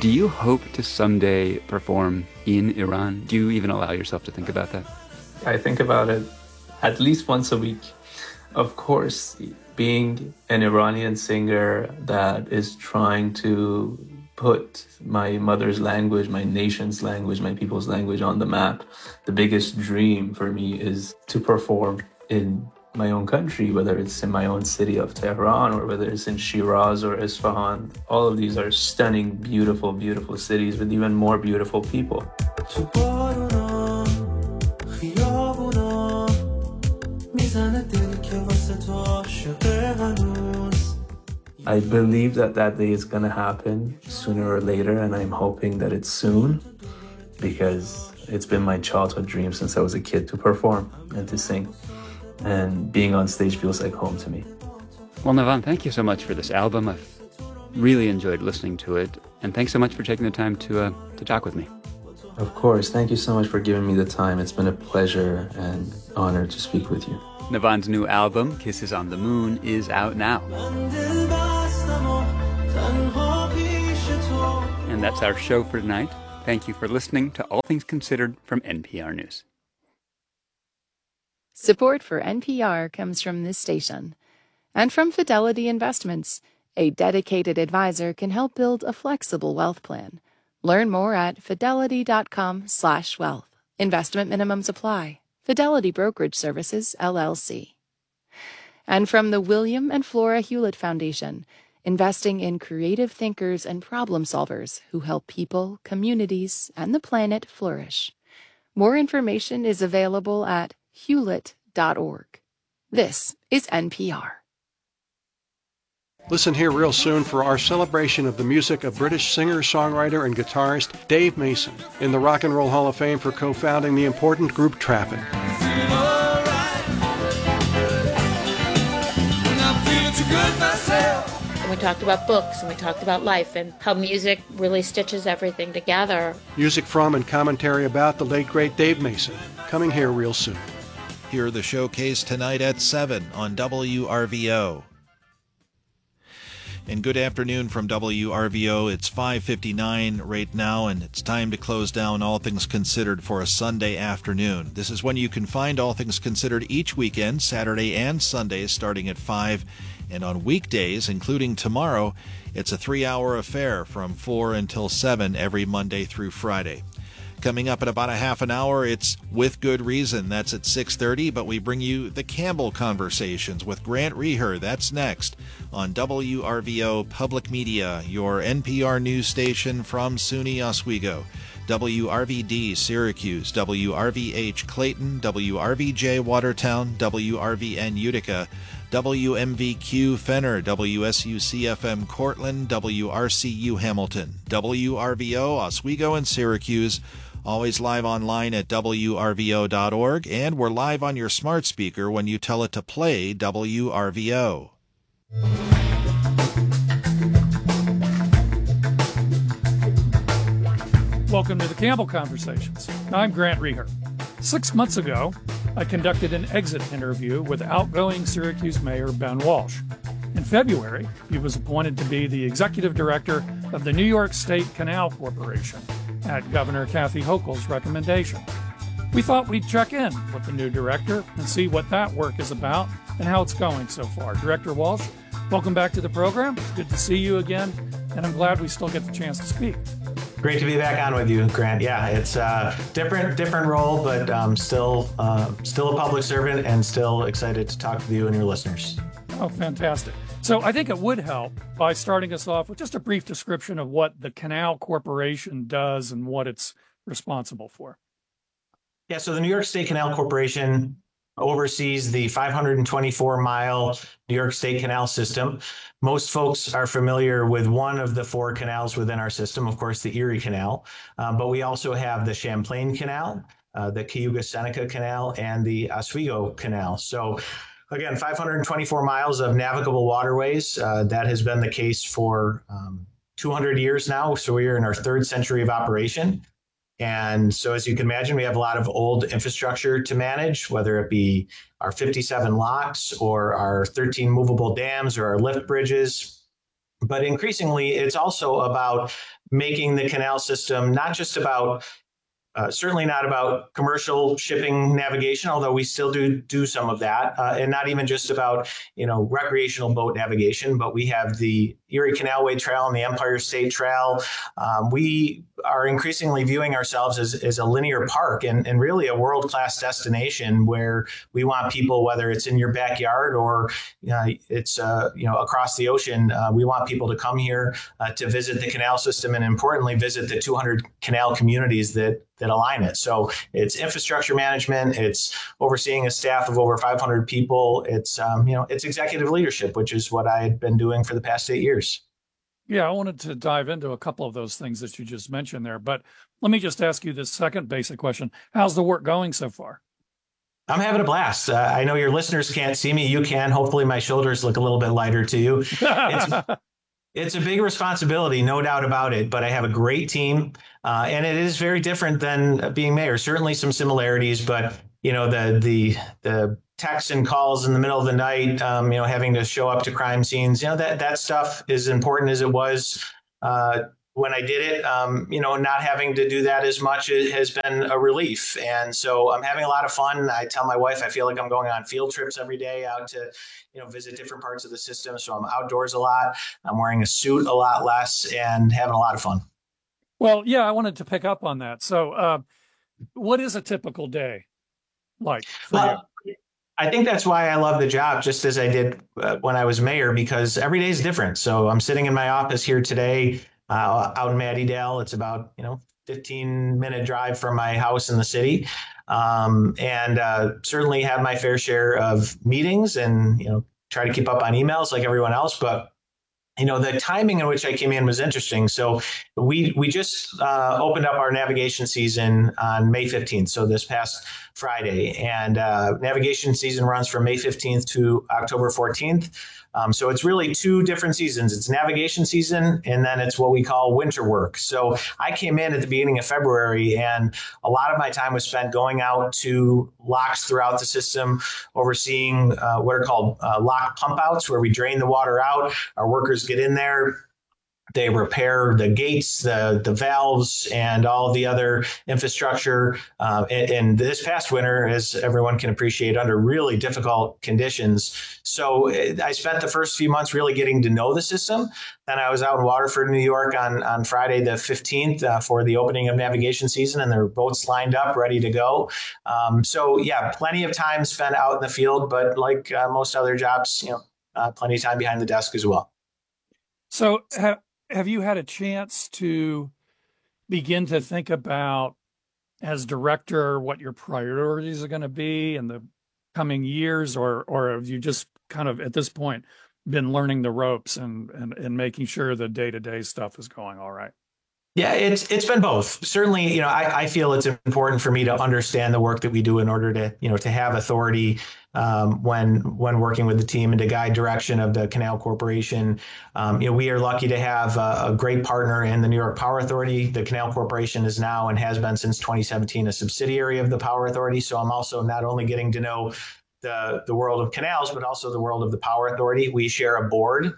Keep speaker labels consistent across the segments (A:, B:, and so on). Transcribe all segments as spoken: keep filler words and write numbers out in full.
A: Do you hope to someday perform in Iran? Do you even allow yourself to think about that?
B: I think about it at least once a week. Of course, being an Iranian singer that is trying to put my mother's language, my nation's language, my people's language on the map, the biggest dream for me is to perform in my own country, whether it's in my own city of Tehran or whether it's in Shiraz or Isfahan. All of these are stunning, beautiful, beautiful cities with even more beautiful people. I believe that that day is going to happen sooner or later, and I'm hoping that it's soon, because it's been my childhood dream since I was a kid to perform and to sing. And being on stage feels like home to me.
A: Well, Navan, thank you so much for this album. I've really enjoyed listening to it. And thanks so much for taking the time to uh, to talk with me.
B: Of course. Thank you so much for giving me the time. It's been a pleasure and honor to speak with you.
A: Navan's new album, Kisses on the Moon, is out now. And that's our show for tonight. Thank you for listening to All Things Considered from N P R News.
C: Support for N P R comes from this station and from Fidelity Investments. A dedicated advisor can help build a flexible wealth plan. Learn more at fidelity.com slash wealth. Investment minimums apply. Fidelity Brokerage Services, L L C. And from the William and Flora Hewlett Foundation, investing in creative thinkers and problem solvers who help people, communities, and the planet flourish. More information is available at hewlett dot org. This is N P R.
D: Listen here real soon for our celebration of the music of British singer, songwriter, and guitarist Dave Mason in the Rock and Roll Hall of Fame for co-founding the important group Traffic.
E: We talked about books and we talked about life and how music really stitches everything together.
D: Music from and commentary about the late, great Dave Mason. Coming here real soon.
F: Hear the showcase tonight at seven on W R V O. And good afternoon from W R V O. It's five fifty-nine right now, and it's time to close down All Things Considered for a Sunday afternoon. This is when you can find All Things Considered each weekend, Saturday and Sunday, starting at five. And on weekdays, including tomorrow, it's a three-hour affair from four until seven every Monday through Friday. Coming up in about a half an hour, it's With Good Reason. That's at six thirty, but we bring you the Campbell Conversations with Grant Reher. That's next on W R V O Public Media, your N P R news station from SUNY Oswego. W R V D Syracuse, W R V H Clayton, W R V J Watertown, W R V N Utica, W M V Q Fenner, W S U C F M Cortland, W R C U Hamilton, W R V O Oswego and Syracuse. Always live online at W R V O dot org, and we're live on your smart speaker when you tell it to play W R V O.
G: Welcome to the Campbell Conversations. I'm Grant Reher. Six months ago, I conducted an exit interview with outgoing Syracuse Mayor Ben Walsh. In February, he was appointed to be the executive director of the New York State Canal Corporation at Governor Kathy Hochul's recommendation. We thought we'd check in with the new director and see what that work is about and how it's going so far. Director Walsh, welcome back to the program. It's good to see you again, and I'm glad we still get the chance to speak.
H: Great to be back on with you, Grant. Yeah, it's a different different role, but um, still uh, still a public servant and still excited to talk with you and your listeners.
G: Oh, fantastic. So I think it would help by starting us off with just a brief description of what the Canal Corporation does and what it's responsible for.
H: Yeah, so the New York State Canal Corporation oversees the five hundred twenty-four mile New York State Canal System. Most folks are familiar with one of the four canals within our system, of course, the Erie Canal, um, but we also have the Champlain Canal, uh, the Cayuga-Seneca Canal, and the Oswego Canal. So again, five hundred twenty-four miles of navigable waterways. Uh, that has been the case for um, two hundred years now. So we are in our third century of operation. And so as you can imagine, we have a lot of old infrastructure to manage, whether it be our fifty-seven locks or our thirteen movable dams or our lift bridges. But increasingly, it's also about making the canal system not just about Uh, certainly not about commercial shipping navigation, although we still do do some of that, uh, and not even just about you know recreational boat navigation. But we have the Erie Canalway Trail and the Empire State Trail. Um, we are increasingly viewing ourselves as, as a linear park and, and really a world-class destination where we want people, whether it's in your backyard or uh, it's uh, you know across the ocean, uh, we want people to come here uh, to visit the canal system and importantly visit the two hundred canal communities that that align it. So it's infrastructure management, it's overseeing a staff of over five hundred people, it's um, you know it's executive leadership, which is what I had been doing for the past eight years.
G: Yeah, I wanted to dive into a couple of those things that you just mentioned there, but let me just ask you this second basic question. How's the work going so far?
H: I'm having a blast. Uh, I know your listeners can't see me. You can. Hopefully my shoulders look a little bit lighter to you. It's, it's a big responsibility, no doubt about it, but I have a great team. Uh, and it is very different than being mayor. Certainly some similarities, but you know, the, the, the texts and calls in the middle of the night, um, you know, having to show up to crime scenes, you know, that, that stuff is important as it was, uh, when I did it. Um, you know, not having to do that as much has been a relief. And so I'm having a lot of fun. I tell my wife, I feel like I'm going on field trips every day out to, you know, visit different parts of the system. So I'm outdoors a lot. I'm wearing a suit a lot less and having a lot of fun.
G: Well, yeah, I wanted to pick up on that. So uh, what is a typical day like for
H: well,
G: you?
H: I think that's why I love the job, just as I did uh, when I was mayor, because every day is different. So I'm sitting in my office here today uh, out in Mattydale. It's about, you know, fifteen minute drive from my house in the city. Um, and uh, certainly have my fair share of meetings and, you know, try to keep up on emails like everyone else. But you know, the timing in which I came in was interesting. So we we just uh, opened up our navigation season on May fifteenth, so this past Friday. And uh, navigation season runs from May fifteenth to October fourteenth. Um, so it's really two different seasons. It's navigation season, and then it's what we call winter work. So I came in at the beginning of February, and a lot of my time was spent going out to locks throughout the system, overseeing uh, what are called uh, lock pump outs, where we drain the water out. Our workers get in there. They repair the gates, the the valves, and all the other infrastructure. Uh, and, and this past winter, as everyone can appreciate, under really difficult conditions. So I spent the first few months really getting to know the system. Then I was out in Waterford, New York on, on Friday the fifteenth uh, for the opening of navigation season, and there were boats lined up, ready to go. Um, so yeah, plenty of time spent out in the field, but like uh, most other jobs, you know, uh, plenty of time behind the desk as well.
G: So have, have you had a chance to begin to think about, as director, what your priorities are going to be in the coming years, or or have you just kind of at this point been learning the ropes and and, and making sure the day-to-day stuff is going all right?
H: Yeah, it's it's been both. Certainly, you know, I, I feel it's important for me to understand the work that we do in order to, you know, to have authority um, when when working with the team and to guide direction of the Canal Corporation. Um, you know, we are lucky to have a, a great partner in the New York Power Authority. The Canal Corporation is now and has been since twenty seventeen a subsidiary of the Power Authority. So I'm also not only getting to know the the world of canals, but also the world of the Power Authority. We share a board.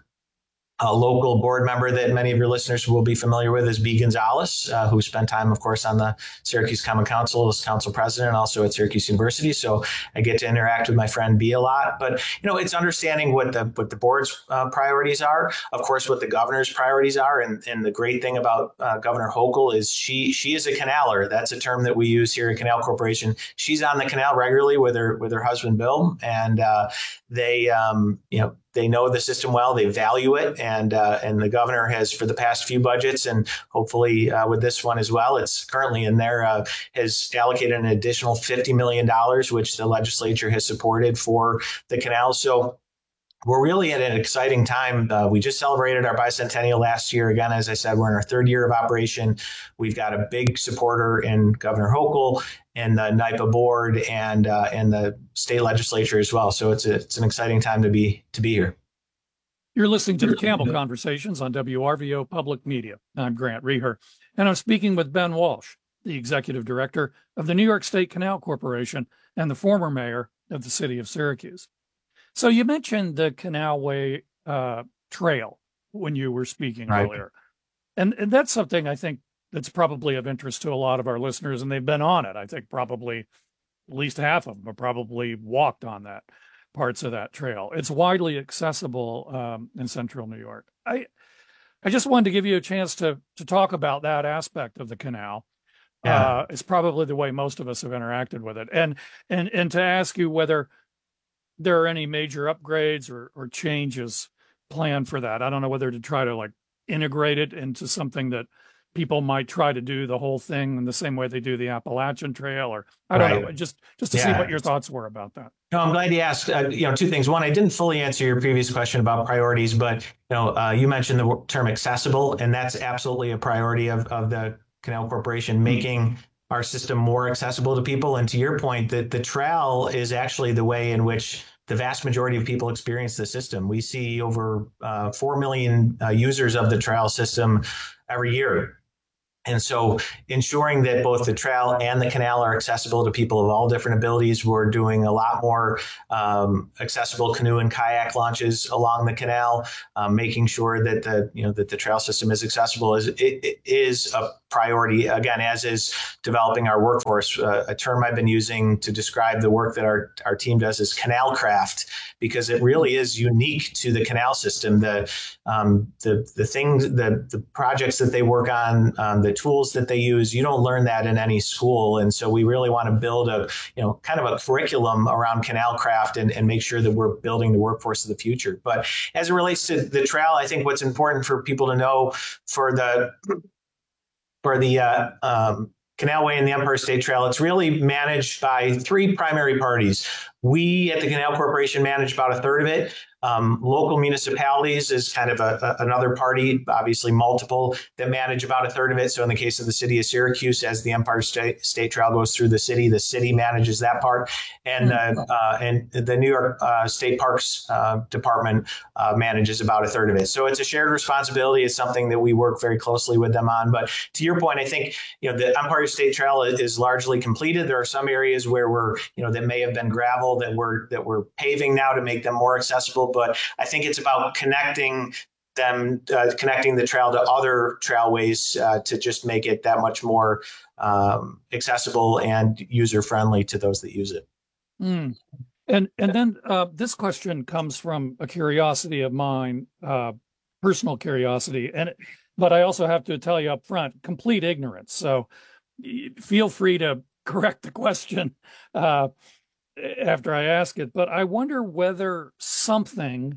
H: A local board member that many of your listeners will be familiar with is B. Gonzalez, uh, who spent time, of course, on the Syracuse Common Council as council president, also at Syracuse University. So I get to interact with my friend B a lot. But, you know, it's understanding what the what the board's uh, priorities are, of course, what the governor's priorities are. And, and the great thing about uh, Governor Hochul is she she is a canaler. That's a term that we use here at Canal Corporation. She's on the canal regularly with her with her husband, Bill. And uh, they, um, you know, they know the system well, they value it, and uh, and the governor has, for the past few budgets, and hopefully uh, with this one as well, it's currently in there, uh, has allocated an additional fifty million dollars, which the legislature has supported for the canal. So we're really at an exciting time. Uh, we just celebrated our bicentennial last year. Again, as I said, we're in our third year of operation. We've got a big supporter in Governor Hochul and the NYPA board and uh, and the state legislature as well. So it's a, it's an exciting time to be to be here.
G: You're listening to the Campbell Conversations on W R V O Public Media. I'm Grant Reher, and I'm speaking with Ben Walsh, the executive director of the New York State Canal Corporation and the former mayor of the city of Syracuse. So you mentioned the Canalway uh, Trail when you were speaking
H: Right.
G: earlier. And, and that's something I think that's probably of interest to a lot of our listeners, and they've been on it. I think probably at least half of them have probably walked on that parts of that trail. It's widely accessible um, in central New York. I I just wanted to give you a chance to to talk about that aspect of the canal.
H: Yeah.
G: Uh, it's probably the way most of us have interacted with it, and and and to ask you whether there are any major upgrades or or changes planned for that. I don't know whether to try to like integrate it into something that people might try to do the whole thing in the same way they do the Appalachian Trail, or I don't
H: Right.
G: know, just just to see
H: Yeah.
G: what your thoughts were about that.
H: No, I'm glad you asked. Uh, you know, two things. One, I didn't fully answer your previous question about priorities, but you know, uh, you mentioned the wo- term accessible, and that's absolutely a priority of of the Canal Corporation, making our system more accessible to people. And to your point, that the trail is actually the way in which the vast majority of people experience the system. We see over uh, four million uh, users of the trail system every year. And so ensuring that both the trail and the canal are accessible to people of all different abilities. We're doing a lot more um, accessible canoe and kayak launches along the canal, um, making sure that the, you know, that the trail system is accessible is, it, it is a priority. Again, as is developing our workforce. Uh, a term I've been using to describe the work that our, our team does is canal craft, because it really is unique to the canal system. The, um, the, the things, the, the projects that they work on, um, the tools that they use, you don't learn that in any school. And so we really want to build a, you know, kind of a curriculum around canal craft and, and make sure that we're building the workforce of the future. But as it relates to the trail, I think what's important for people to know for the, for the uh, um, Canalway and the Empire State Trail, it's really managed by three primary parties. We at the Canal Corporation manage about a third of it. Um, local municipalities is kind of a, a, another party, obviously multiple, that manage about a third of it. So in the case of the city of Syracuse, as the Empire State, State Trail goes through the city, the city manages that part. And uh, uh, and the New York uh, State Parks uh, Department uh, manages about a third of it. So it's a shared responsibility. It's something that we work very closely with them on. But to your point, I think, you know, the Empire State Trail is, is largely completed. There are some areas where we're, you know, that may have been gravel that we're that we're paving now to make them more accessible. But I think it's about connecting them, uh, connecting the trail to other trailways uh, to just make it that much more um, accessible and user friendly to those that use it.
G: Mm. And and then uh, this question comes from a curiosity of mine, uh, personal curiosity, and but I also have to tell you up front, complete ignorance. So feel free to correct the question uh, after I ask it. But I wonder whether something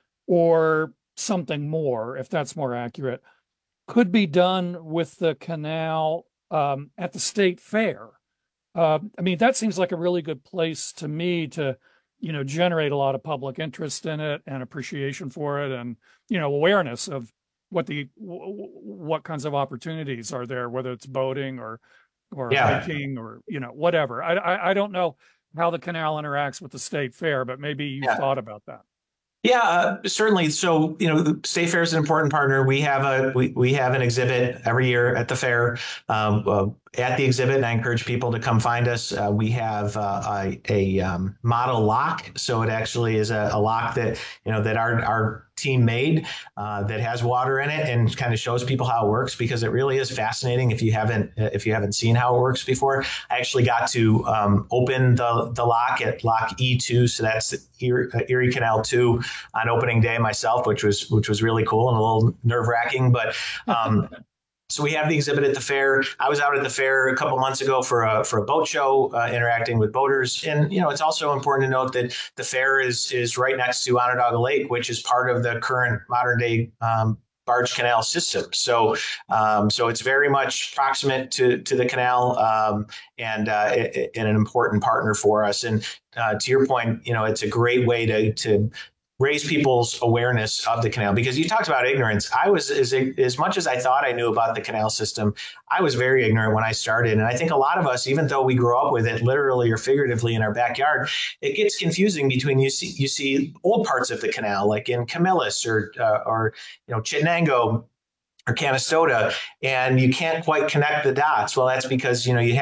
G: or something more, if that's more accurate, could be done with the canal um, at the state fair. Uh, I mean, that seems like a really good place to me to, you know, generate a lot of public interest in it and appreciation for it, and, you know, awareness of what the w- what kinds of opportunities are there, whether it's boating or or
H: Yeah.
G: hiking or, you know, whatever. I, I I don't know how the canal interacts with the state fair, but maybe you
H: Yeah.
G: thought about that.
H: Yeah, uh, certainly. So, you know, the State Fair is an important partner. We have a we, we have an exhibit every year at the fair. Um, uh, at the exhibit, and I encourage people to come find us. Uh, we have uh, a, a um, model lock, so it actually is a, a lock that you know that our our team made uh, that has water in it and kind of shows people how it works, because it really is fascinating if you haven't if you haven't seen how it works before. I actually got to um, open the the lock at lock E two, so that's Erie, Erie Canal two on opening day myself, which was which was really cool and a little nerve wracking, but. Um, So we have the exhibit at the fair. I was out at the fair a couple months ago for a for a boat show, uh, interacting with boaters. And you know, it's also important to note that the fair is is right next to Onondaga Lake, which is part of the current modern day um, barge canal system. So um, so it's very much proximate to to the canal, um, and uh, it, and an important partner for us. And uh, to your point, you know, it's a great way to to raise people's awareness of the canal, because you talked about ignorance. I was as, as much as I thought I knew about the canal system, I was very ignorant when I started. And I think a lot of us, even though we grew up with it literally or figuratively in our backyard, it gets confusing between you see you see old parts of the canal, like in Camillus or uh, or you know Chittenango or Canastota, and you can't quite connect the dots. Well, that's because, you know, you had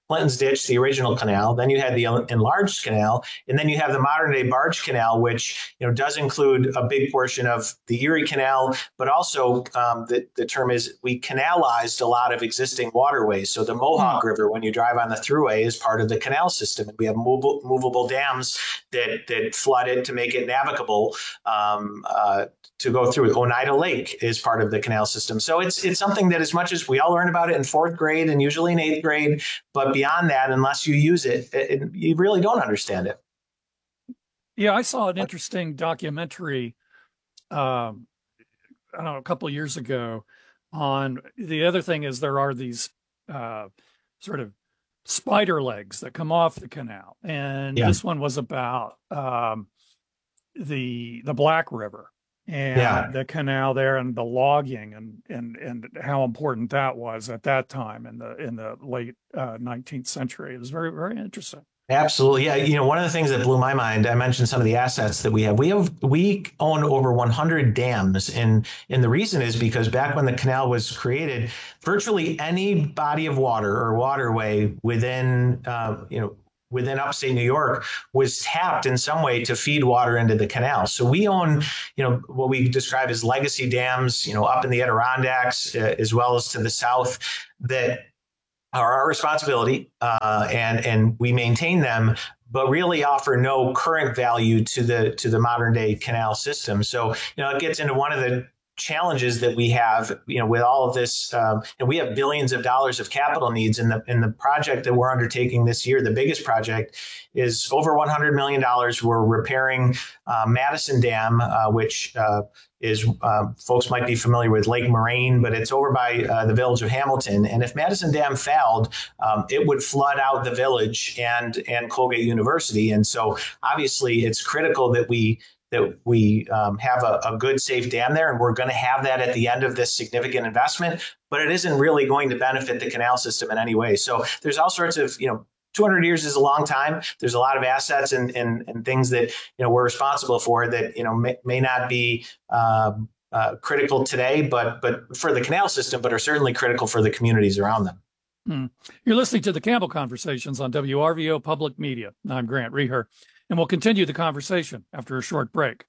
H: Clinton's Ditch, the original canal. Then you had the enlarged canal, and then you have the modern day barge canal, which you know does include a big portion of the Erie Canal, but also um, the, the term is we canalized a lot of existing waterways. So the Mohawk River, when you drive on the thruway, is part of the canal system, and we have movable, movable dams that that flood it to make it navigable um, uh, to go through. Oneida Lake is part of the canal system. So it's it's something that, as much as we all learn about it in fourth grade and usually in eighth grade, but beyond that, unless you use it, it, it you really don't understand it.
G: Yeah, I saw an interesting documentary, um, I don't know, a couple of years ago on the other thing is there are these uh, sort of spider legs that come off the canal. And
H: Yeah.
G: this one was about um, the the Black River and
H: Yeah.
G: the canal there and the logging and, and, and how important that was at that time in the in the late uh, nineteenth century. It was very, very interesting.
H: Absolutely. Yeah. You know, one of the things that blew my mind, I mentioned some of the assets that we have. We have, we own over one hundred dams. And, and the reason is because back when the canal was created, virtually any body of water or waterway within, uh, you know, within upstate New York was tapped in some way to feed water into the canal. So we own, you know, what we describe as legacy dams, you know, up in the Adirondacks, uh, as well as to the south, that are our responsibility, uh, and and we maintain them, but really offer no current value to the to the modern day canal system. So you know it gets into one of the challenges that we have, you know, with all of this, um, and we have billions of dollars of capital needs in the in the project that we're undertaking this year. The biggest project is over one hundred million dollars. We're repairing uh, Madison Dam, uh, which uh, is uh, folks might be familiar with Lake Moraine, but it's over by uh, the village of Hamilton. And if Madison Dam failed, um, it would flood out the village and and Colgate University. And so obviously it's critical that we that we um, have a, a good, safe dam there, and we're going to have that at the end of this significant investment, but it isn't really going to benefit the canal system in any way. So there's all sorts of, you know, two hundred years is a long time. There's a lot of assets and, and, and things that, you know, we're responsible for that, you know, may, may not be um, uh, critical today, but but for the canal system, but are certainly critical for the communities around them.
G: Hmm. You're listening to the Campbell Conversations on W R V O Public Media. I'm Grant Reher, and we'll continue the conversation after a short break.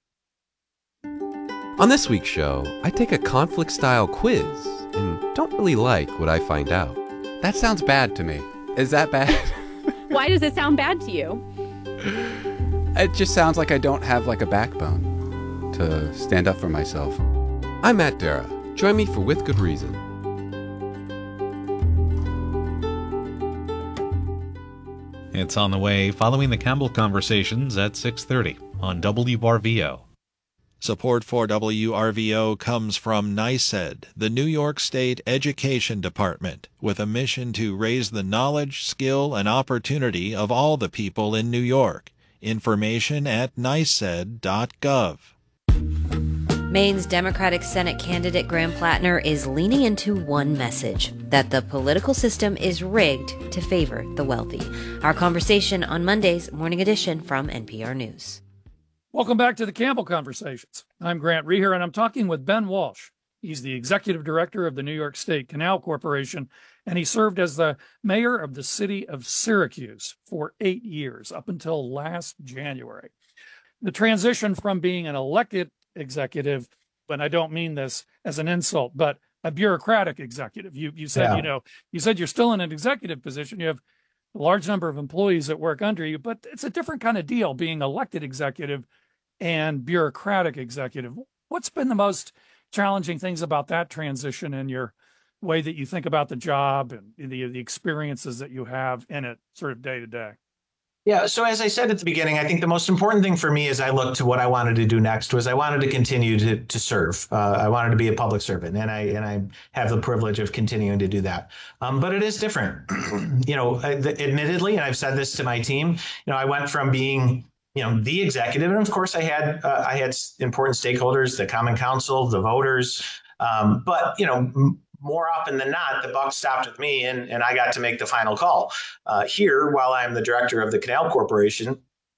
I: On this week's show, I take a conflict-style quiz and don't really like what I find out.
J: That sounds bad to me. Is that bad?
K: Why does it sound bad to you?
J: It just sounds like I don't have like a backbone to stand up for myself.
I: I'm Matt Dara. Join me for With Good Reason.
L: It's on the way following the Campbell Conversations at six thirty on W R V O.
F: Support for W R V O comes from NYSED, the New York State Education Department, with a mission to raise the knowledge, skill, and opportunity of all the people in New York. Information at nysed dot gov.
M: Maine's Democratic Senate candidate Graham Plattner is leaning into one message, that the political system is rigged to favor the wealthy. Our conversation on Monday's Morning Edition from N P R News.
G: Welcome back to the Campbell Conversations. I'm Grant Reher, and I'm talking with Ben Walsh. He's the executive director of the New York State Canal Corporation, and he served as the mayor of the city of Syracuse for eight years, up until last January. The transition from being an elected executive, and I don't mean this as an insult, but a bureaucratic executive. You you said,
H: Yeah.
G: you know, you said you're still in an executive position. You have a large number of employees that work under you, but it's a different kind of deal being elected executive and bureaucratic executive. What's been the most challenging things about that transition in your way that you think about the job and the the experiences that you have in it sort of day to day?
H: Yeah. So as I said at the beginning, I think the most important thing for me as I looked to what I wanted to do next was I wanted to continue to to serve. Uh, I wanted to be a public servant, and I and I have the privilege of continuing to do that. Um, but it is different, you know. Admittedly, and I've said this to my team. You know, I went from being you know the executive, and of course, I had uh, I had important stakeholders, the Common Council, the voters. Um, but you know. M- More often than not, the buck stopped with me, and, and I got to make the final call. Uh, here, while I'm the director of the Canal Corporation,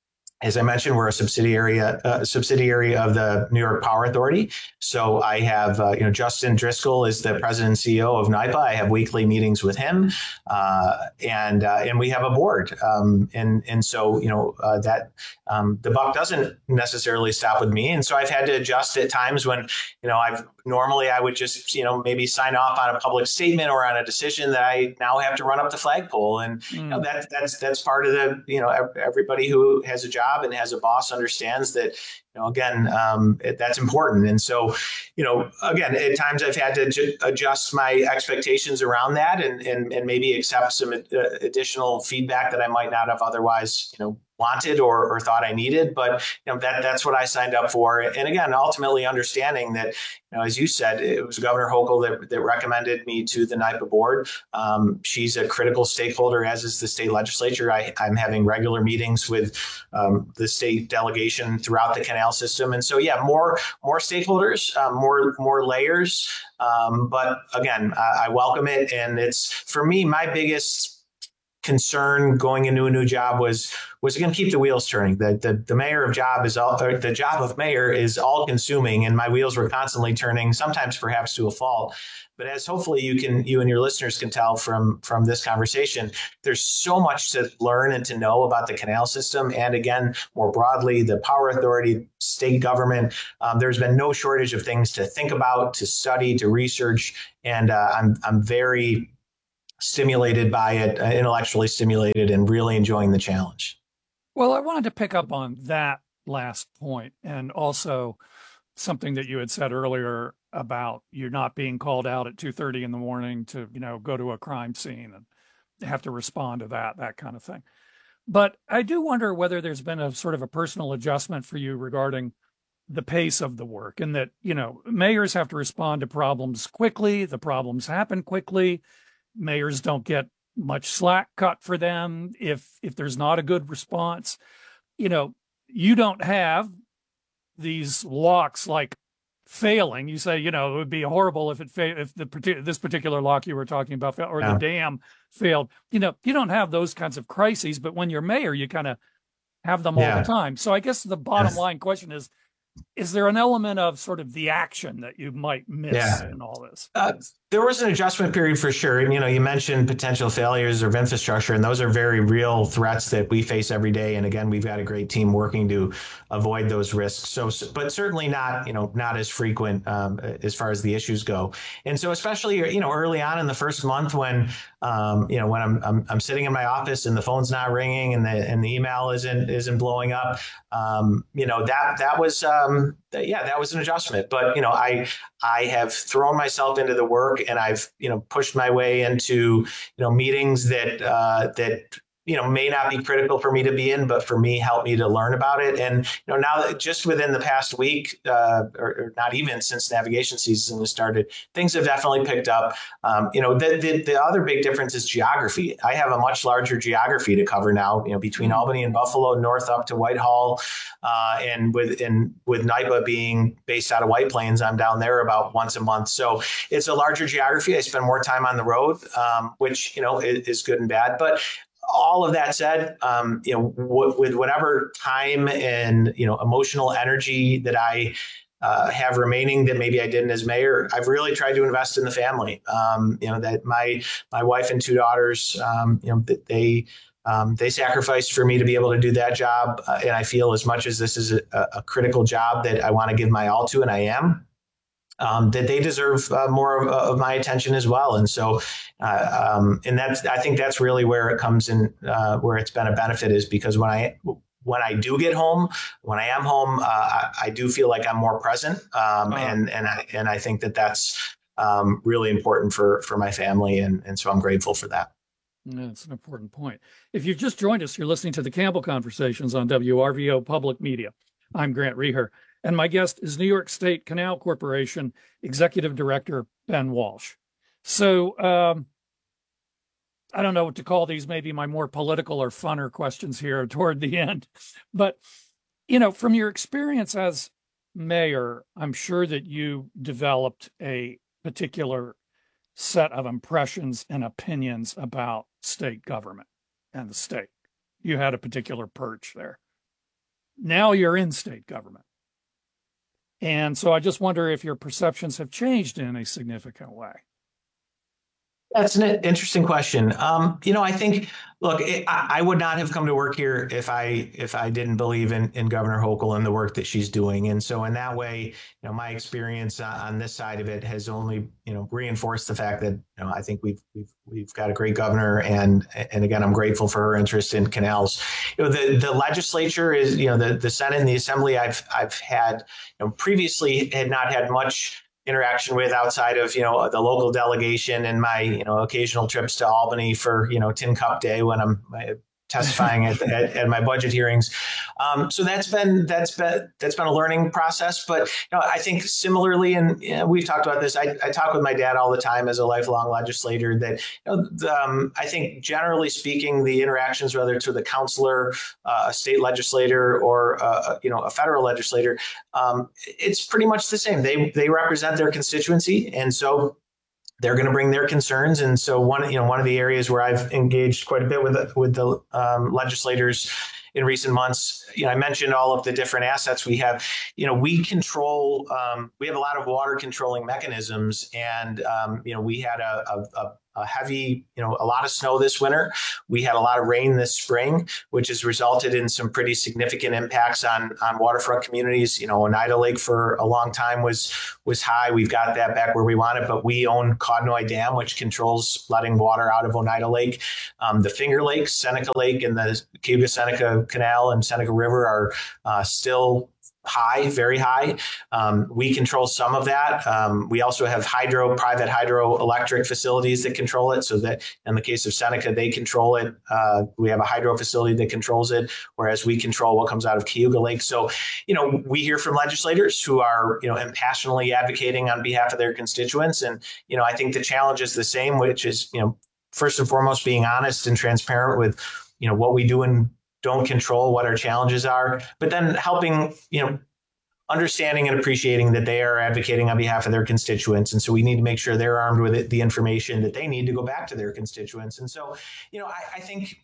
H: As I mentioned, we're a subsidiary, uh, subsidiary of the New York Power Authority. So I have, uh, you know, Justin Driscoll is the president and C E O of NYPA. I have weekly meetings with him, uh, and uh, and we have a board. Um, and and so you know uh, that um, the buck doesn't necessarily stop with me. And so I've had to adjust at times when you know I've normally I would just you know maybe sign off on a public statement or on a decision that I now have to run up the flagpole. And mm. you know that that's that's part of the you know everybody who has a job and has a boss understands that, you know, again, um, it, that's important. And so, you know, again, at times I've had to ju- adjust my expectations around that and, and, and maybe accept some uh, additional feedback that I might not have otherwise, you know, wanted or, or thought I needed. But, you know, that that's what I signed up for. And again, ultimately understanding that, you know, as you said, it was Governor Hochul that, that recommended me to the NYPA board. Um, she's a critical stakeholder, as is the state legislature. I, I'm having regular meetings with um, the state delegation throughout the canal system. And so, yeah, more more stakeholders, um, more more layers. Um, but again, I, I welcome it. And it's, for me, my biggest concern going into a new job was was going to keep the wheels turning. The, the the mayor of job is all or the job of mayor is all consuming, and my wheels were constantly turning, sometimes perhaps to a fault. But as hopefully you can you and your listeners can tell from from this conversation, there's so much to learn and to know about the canal system, and again, more broadly, the Power Authority, state government. Um, there's been no shortage of things to think about, to study, to research, and uh, I'm I'm very stimulated by it, uh, intellectually stimulated, and really enjoying the challenge.
G: Well, I wanted to pick up on that last point, and also something that you had said earlier about you not being called out at two thirty in the morning to, you know, go to a crime scene and have to respond to that, that kind of thing. But I do wonder whether there's been a sort of a personal adjustment for you regarding the pace of the work, and that, you know, mayors have to respond to problems quickly. The problems happen quickly. Mayors don't get much slack cut for them if if there's not a good response. You know, you don't have these locks like failing. You say, you know, it would be horrible if it fa- if the this particular lock you were talking about or yeah. the dam failed. You know, you don't have those kinds of crises, but when you're mayor, you kind of have them yeah. all the time. So I guess the bottom line question is, is there an element of sort of the action that you might miss yeah. in all this?
H: Uh, there was an adjustment period for sure. And, you know, you mentioned potential failures of infrastructure, and those are very real threats that we face every day. And again, we've got a great team working to avoid those risks. So, but certainly not, you know, not as frequent um, as far as the issues go. And so especially, you know, early on in the first month when, um, you know, when I'm, I'm I'm sitting in my office and the phone's not ringing and the and the email isn't isn't blowing up, um, you know, that that was, um, yeah, that was an adjustment. But, you know, I I have thrown myself into the work, and I've, you know, pushed my way into, you know, meetings that uh, that, you know, may not be critical for me to be in, but for me, help me to learn about it. And, you know, now that just within the past week, uh, or, or not even since navigation season has started, things have definitely picked up. Um, you know, the, the the other big difference is geography. I have a much larger geography to cover now, you know, between mm-hmm. Albany and Buffalo, north up to Whitehall, uh, and with and with NYPA being based out of White Plains, I'm down there about once a month. So it's a larger geography. I spend more time on the road, um, which, you know, is, is good and bad, but all of that said, um, you know, w- with whatever time and, you know, emotional energy that I uh, have remaining that maybe I didn't as mayor, I've really tried to invest in the family. Um, you know, that my my wife and two daughters, um, you know, that they um, they sacrificed for me to be able to do that job. Uh, and I feel as much as this is a, a critical job that I want to give my all to, and I am. Um, that they deserve uh, more of, of my attention as well. And so, uh, um, and that's, I think that's really where it comes in, uh, where it's been a benefit, is because when I, when I do get home, when I am home, uh, I, I do feel like I'm more present. Um, oh. and, and I, and I think that that's um, really important for, for my family. And, and so I'm grateful for that.
G: That's an important point. If you've just joined us, you're listening to the Campbell Conversations on W R V O Public Media. I'm Grant Reher. And my guest is New York State Canal Corporation Executive Director Ben Walsh. So um, I don't know what to call these, maybe my more political or funner questions here toward the end. But, you know, from your experience as mayor, I'm sure that you developed a particular set of impressions and opinions about state government and the state. You had a particular perch there. now you're in state government. And so I just wonder if your perceptions have changed in a significant way.
H: That's an interesting question. Um, you know, I think, look, it, I, I would not have come to work here if I if I didn't believe in, in Governor Hochul and the work that she's doing. And so in that way, you know, my experience on, on this side of it has only, you know, reinforced the fact that, you know, I think we've we've we've got a great governor. And and again, I'm grateful for her interest in canals. You know, the, the legislature is, you know, the, the Senate and the Assembly I've I've had, you know, previously had not had much interaction with outside of, you know, the local delegation and my, you know, occasional trips to Albany for, you know, Tin Cup Day when I'm testifying at, at, at my budget hearings. Um, so that's been that's been that's been a learning process. But you know, I think similarly, and you know, we've talked about this. I, I talk with my dad all the time as a lifelong legislator. That you know, the, um, I think generally speaking, the interactions, whether to the counselor, uh, a state legislator, or uh, you know, a federal legislator, um, it's pretty much the same. They they represent their constituency, and so they're going to bring their concerns. And so one, you know, one of the areas where I've engaged quite a bit with the, with the um, legislators in recent months, you know, I mentioned all of the different assets we have. You know, we control, um, we have a lot of water controlling mechanisms, and um, you know, we had a, a, a a heavy, you know, a lot of snow this winter. We had a lot of rain this spring, which has resulted in some pretty significant impacts on on waterfront communities. You know, Oneida Lake for a long time was was high. We've got that back where we want it, but we own Codnoy Dam, which controls letting water out of Oneida Lake. Um, the Finger Lakes, Seneca Lake, and the Cayuga Seneca Canal and Seneca River are uh, still high, very high. Um, we control some of that. Um, we also have hydro, private hydroelectric facilities that control it. So that in the case of Seneca, they control it. Uh, we have a hydro facility that controls it, whereas we control what comes out of Cayuga Lake. So, you know, we hear from legislators who are, you know, impassionately advocating on behalf of their constituents. And, you know, I think the challenge is the same, which is, you know, first and foremost, being honest and transparent with, you know, what we do and don't control, what our challenges are, but then helping, you know, understanding and appreciating that they are advocating on behalf of their constituents. And so we need to make sure they're armed with it, the information that they need to go back to their constituents. And so, you know, I, I think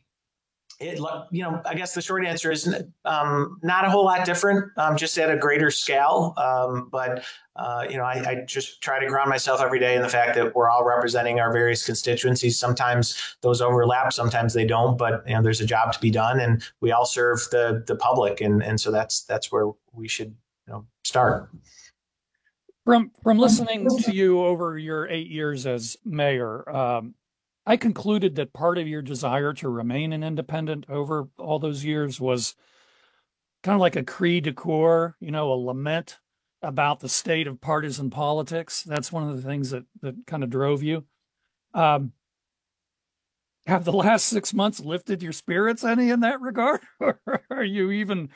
H: it, you know, I guess the short answer is um, not a whole lot different, um, just at a greater scale. Um, but, uh, you know, I, I just try to ground myself every day in the fact that we're all representing our various constituencies. Sometimes those overlap, sometimes they don't, but, you know, there's a job to be done, and we all serve the the public. And, and so that's that's where we should, you know, start.
G: From from listening to you over your eight years as mayor, um, I concluded that part of your desire to remain an independent over all those years was kind of like a cri de coeur, you know, a lament about the state of partisan politics. That's one of the things that that kind of drove you. Um, have the last six months lifted your spirits any in that regard, or are you even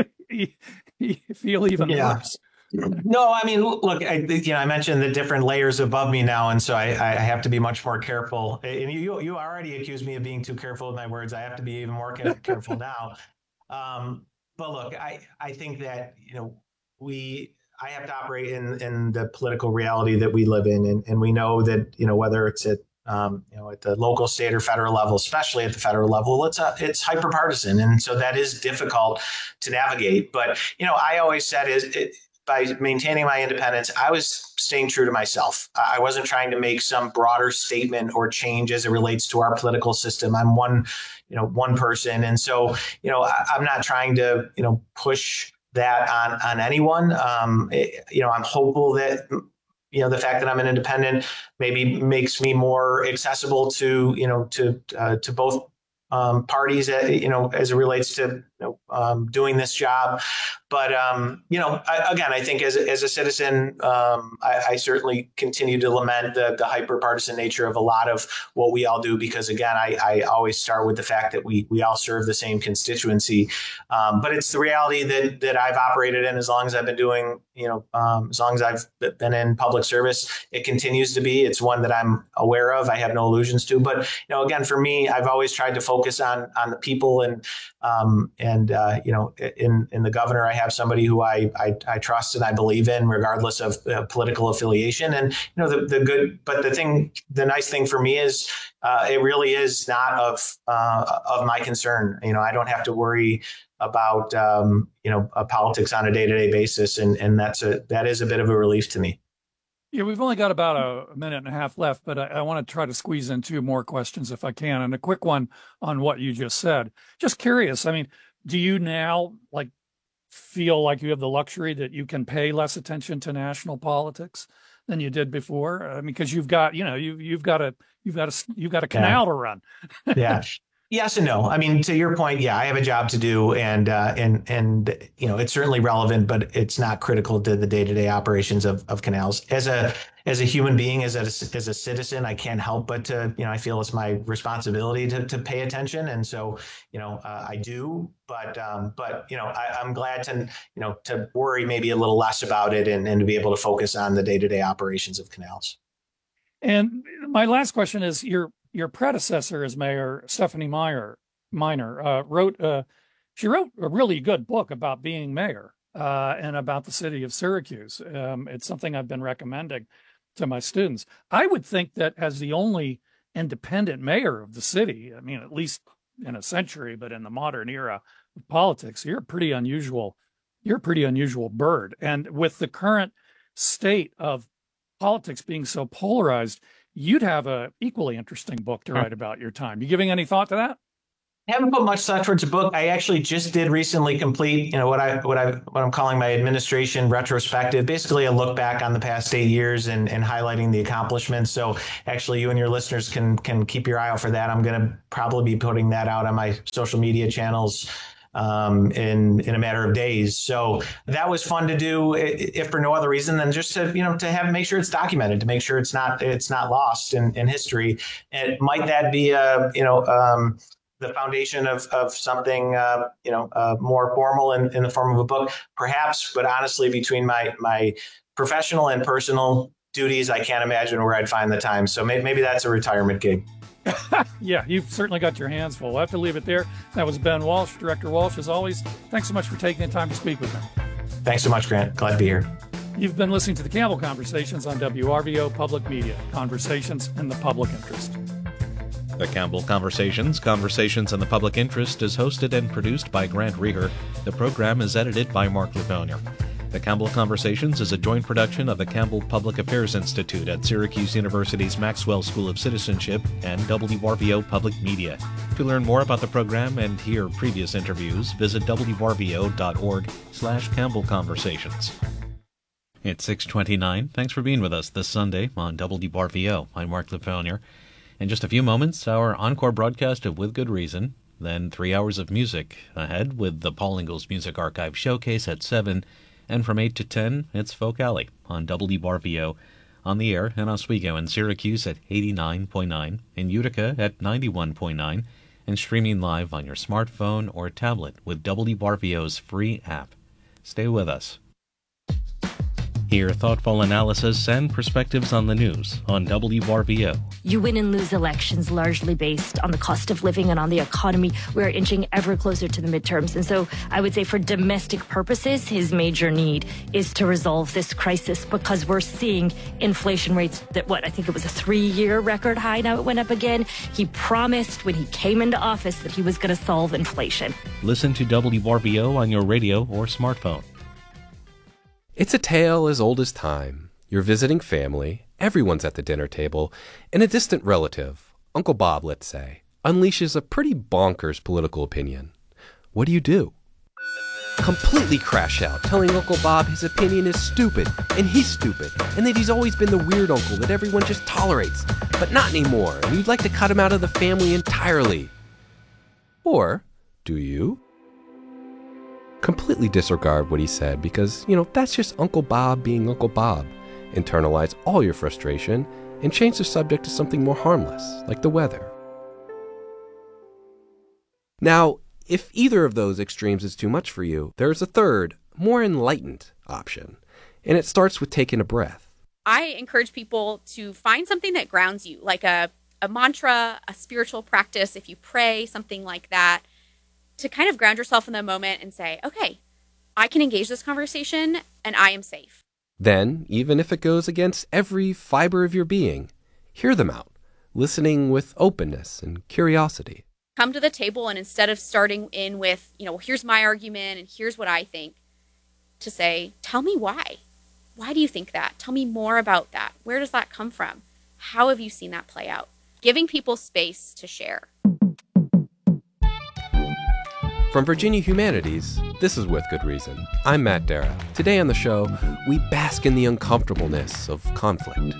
G: you feel even
H: yeah.
G: worse?
H: No, I mean, look, I, you know, I mentioned the different layers above me now, and so I, I have to be much more careful. And you, you already accused me of being too careful with my words. I have to be even more careful now. Um, but look, I, I think that, you know, we, I have to operate in, in the political reality that we live in, and, and we know that, you know, whether it's at Um, you know, at the local, state, or federal level, especially at the federal level, it's a, it's hyperpartisan, and so that is difficult to navigate. But you know, I always said is it, by maintaining my independence, I was staying true to myself. I wasn't trying to make some broader statement or change as it relates to our political system. I'm one, you know, one person, and so you know, I, I'm not trying to, you know, push that on on anyone. Um, it, you know, I'm hopeful that, you know, the fact that I'm an independent maybe makes me more accessible to, you know, to uh, to both um, parties, uh, you know, as it relates to, you know, um, doing this job. But, um, you know, I, again, I think as, as a citizen, um, I, I certainly continue to lament the, the hyper-partisan nature of a lot of what we all do, because, again, I, I always start with the fact that we we all serve the same constituency. Um, but it's the reality that that I've operated in as long as I've been doing, you know, um, as long as I've been in public service. It continues to be. It's one that I'm aware of. I have no illusions to. But, you know, again, for me, I've always tried to focus on on the people, and um, and uh, you know, in in the governor, I have somebody who I, I I trust and I believe in, regardless of uh, political affiliation. And you know, the the good, but the thing, the nice thing for me is uh, it really is not of uh, of my concern. You know, I don't have to worry about um, you know uh, politics on a day-to-day basis, and and that's a that is a bit of a relief to me.
G: Yeah, we've only got about a minute and a half left, but I, I want to try to squeeze in two more questions if I can, and a quick one on what you just said. Just curious, I mean, do you now like feel like you have the luxury that you can pay less attention to national politics than you did before? I mean, because you've got, you know, you you've got a you've got a you've got a canal yeah. to run.
H: Yeah. Yes and no. I mean, to your point, yeah, I have a job to do, and uh, and and you know, it's certainly relevant, but it's not critical to the day-to-day operations of, of canals. As a as a human being, as a as a citizen, I can't help but to you know, I feel it's my responsibility to to pay attention, and so you know, uh, I do. But um, but you know, I, I'm glad to you know to worry maybe a little less about it, and, and to be able to focus on the day-to-day operations of canals.
G: And my last question is, your your predecessor as mayor, Stephanie Meyer, Miner, uh, wrote, uh, she wrote a really good book about being mayor uh, and about the city of Syracuse. Um, it's something I've been recommending to my students. I would think that as the only independent mayor of the city, I mean, at least in a century, but in the modern era of politics, you're a pretty unusual, you're a pretty unusual bird. And with the current state of politics being so polarized, you'd have a equally interesting book to write about your time. You giving any thought to that?
H: I haven't put much thought towards a book. I actually just did recently complete, you know, what I what I what I'm calling my administration retrospective, basically a look back on the past eight years and, and highlighting the accomplishments. So actually, you and your listeners can can keep your eye out for that. I'm going to probably be putting that out on my social media channels um, in in a matter of days. So that was fun to do, if for no other reason than just to you know to have make sure it's documented, to make sure it's not it's not lost in, in history. And might that be a you know um, the foundation of of something uh, you know uh, more formal in, in the form of a book, perhaps. But honestly, between my my professional and personal duties, I can't imagine where I'd find the time. So maybe, maybe that's a retirement gig.
G: Yeah, you've certainly got your hands full. I have to leave it there. That was Ben Walsh. Director Walsh, as always, thanks so much for taking the time to speak with me.
H: Thanks so much, Grant. Glad to be here.
G: You've been listening to the Campbell Conversations on W R V O Public Media, conversations in the public interest.
L: The Campbell Conversations, Conversations in the Public Interest, is hosted and produced by Grant Rieger. The program is edited by Mark Luponier. The Campbell Conversations is a joint production of the Campbell Public Affairs Institute at Syracuse University's Maxwell School of Citizenship and W R V O Public Media. To learn more about the program and hear previous interviews, visit w r v o dot org slash Campbell Conversations. It's six twenty-nine. Thanks for being with us this Sunday on W R V O. I'm Mark Luponier. In just a few moments, our encore broadcast of With Good Reason, then three hours of music ahead with the Paul Ingalls Music Archive Showcase at seven. And from eight to ten, it's Folk Alley on W R V O, on the air in Oswego and Syracuse at eighty-nine point nine, in Utica at ninety-one point nine, and streaming live on your smartphone or tablet with W R V O's free app. Stay with us. Hear thoughtful analysis and perspectives on the news on W R V O.
N: You win and lose elections largely based on the cost of living and on the economy. We're inching ever closer to the midterms. And so I would say for domestic purposes, his major need is to resolve this crisis because we're seeing inflation rates that, what, I think it was a three-year record high. Now it went up again. He promised when he came into office that he was going to solve inflation.
L: Listen to W R V O on your radio or smartphone.
I: It's a tale as old as time. You're visiting family, everyone's at the dinner table, and a distant relative, Uncle Bob, let's say, unleashes a pretty bonkers political opinion. What do you do? Completely crash out, telling Uncle Bob his opinion is stupid, and he's stupid, and that he's always been the weird uncle that everyone just tolerates, but not anymore, and you'd like to cut him out of the family entirely. Or do you? Completely disregard what he said because, you know, that's just Uncle Bob being Uncle Bob. Internalize all your frustration and change the subject to something more harmless, like the weather. Now, if either of those extremes is too much for you, there's a third, more enlightened option, and it starts with taking a breath.
K: I encourage people to find something that grounds you, like a, a mantra, a spiritual practice, if you pray, something like that, to kind of ground yourself in the moment and say, okay, I can engage this conversation and I am safe.
I: Then, even if it goes against every fiber of your being, hear them out, listening with openness and curiosity.
K: come to the table, and instead of starting in with, you know, well, here's my argument and here's what I think, to say, tell me why. Why do you think that? Tell me more about that. Where does that come from? How have you seen that play out? Giving people space to share.
I: From Virginia Humanities, this is With Good Reason. I'm Matt Dara. Today on the show, we bask in the uncomfortableness of conflict.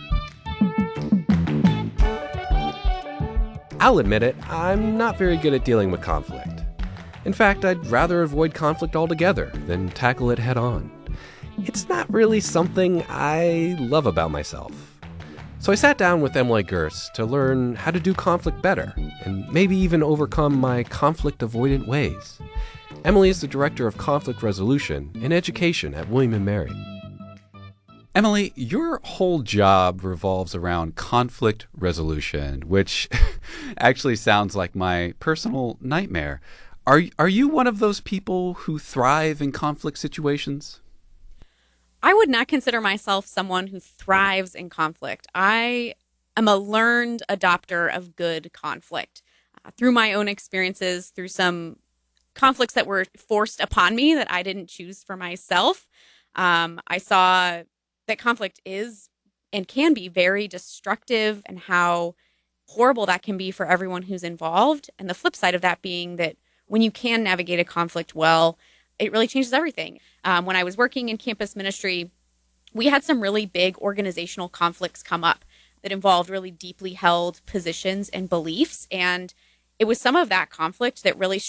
I: I'll admit it, I'm not very good at dealing with conflict. In fact, I'd rather avoid conflict altogether than tackle it head on. It's not really something I love about myself. So I sat down with Emily Gerst to learn how to do conflict better, and maybe even overcome my conflict avoidant ways. Emily is the Director of Conflict Resolution and Education at William and Mary.
J: Emily, your whole job revolves around conflict resolution, which actually sounds like my personal nightmare. Are, are you one of those people who thrive in conflict situations?
K: I would not consider myself someone who thrives in conflict. I am a learned adopter of good conflict. Uh, through my own experiences, through some conflicts that were forced upon me that I didn't choose for myself, um, I saw that conflict is and can be very destructive, and how horrible that can be for everyone who's involved. And the flip side of that being that when you can navigate a conflict well, it really changes everything. Um, when I was working in campus ministry, we had some really big organizational conflicts come up that involved really deeply held positions and beliefs. And it was some of that conflict that really